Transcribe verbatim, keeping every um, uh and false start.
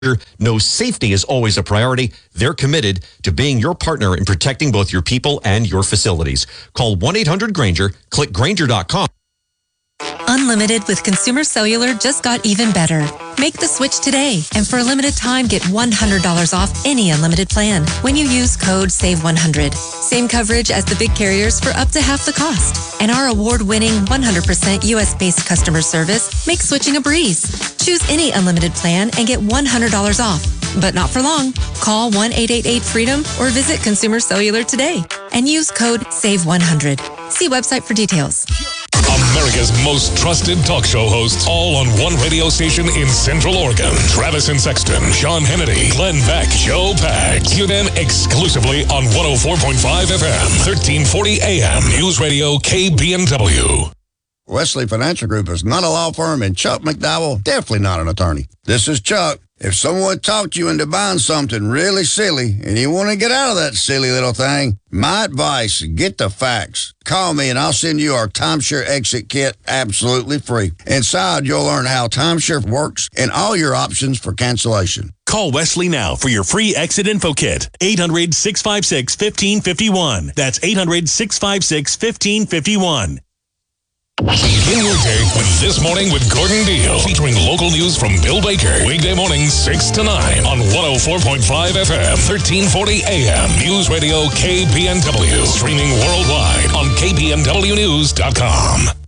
knows safety is always a priority. They're committed to being your partner in protecting both your people and your facilities. Call one eight hundred Granger, click Granger dot com. Unlimited with Consumer Cellular just got even better. Make the switch today, and for a limited time, get one hundred dollars off any unlimited plan when you use code save one hundred. Same coverage as the big carriers for up to half the cost. And our award-winning one hundred percent U S-based customer service makes switching a breeze. Choose any unlimited plan and get one hundred dollars off. But not for long. Call one eight eight eight freedom or visit Consumer Cellular today and use code save one hundred. See website for details. America's most trusted talk show hosts, all on one radio station in Central Oregon. Travis and Sexton, Sean Hannity, Glenn Beck, Joe Pags. Hear them exclusively on one oh four point five F M, thirteen forty A M, News Radio K B N W. Wesley Financial Group is not a law firm, and Chuck McDowell, definitely not an attorney. This is Chuck. If someone talked you into buying something really silly and you want to get out of that silly little thing, my advice, get the facts. Call me and I'll send you our Timeshare Exit Kit absolutely free. Inside, you'll learn how timeshare works and all your options for cancellation. Call Wesley now for your free Exit Info Kit. eight hundred, six five six, one five five one. That's eight hundred, six five six, one five five one. Begin your day with This Morning with Gordon Deal, featuring local news from Bill Baker. Weekday mornings six to nine on one oh four point five F M, thirteen forty A M, News Radio K B N W. Streaming worldwide on K B N W news dot com.